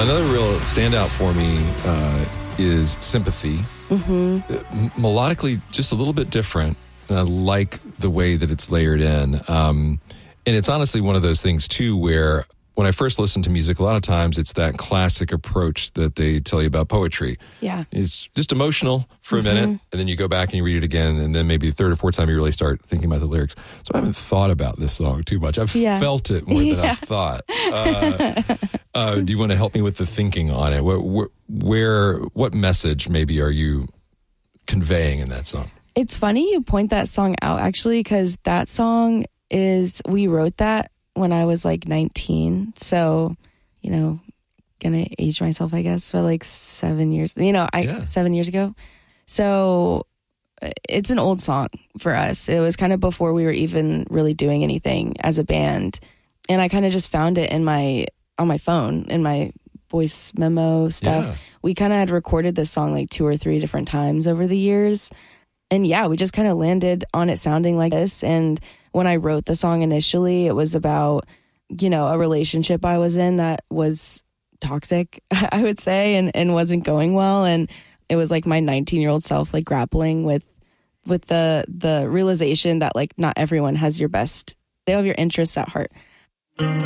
Another real standout for me is Sympathy. Melodically, just a little bit different. And I like the way that it's layered in. And it's honestly one of those things, too, where when I first listen to music, a lot of times it's that classic approach that they tell you about poetry. Yeah. It's just emotional for a minute, and then you go back and you read it again, and then maybe the third or fourth time you really start thinking about the lyrics. So I haven't thought about this song too much. I've felt it more than I've thought. Do you want to help me with the thinking on it? What message maybe are you conveying in that song? It's funny you point that song out, actually, because that song we wrote that when I was like 19. So, gonna age myself, I guess, but like 7 years, 7 years ago. So it's an old song for us. It was kind of before we were even really doing anything as a band. And I kind of just found it on my phone, in my voice memo stuff. Yeah. We kind of had recorded this song like 2 or 3 different times over the years. And we just kind of landed on it sounding like this. And when I wrote the song initially, it was about, a relationship I was in that was toxic, I would say, and wasn't going well. And it was like my 19-year-old self, like grappling with the realization that like not everyone has they have your interests at heart.